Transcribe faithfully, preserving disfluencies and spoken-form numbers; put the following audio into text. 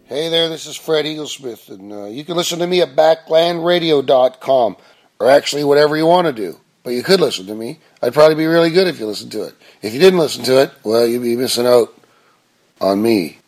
Hey there, this is Fred Eaglesmith, and uh, you can listen to me at backland radio dot com, or actually whatever you want to do. But you could listen to me. I'd probably be really good if you listened to it. If you didn't listen to it, well, you'd be missing out on me.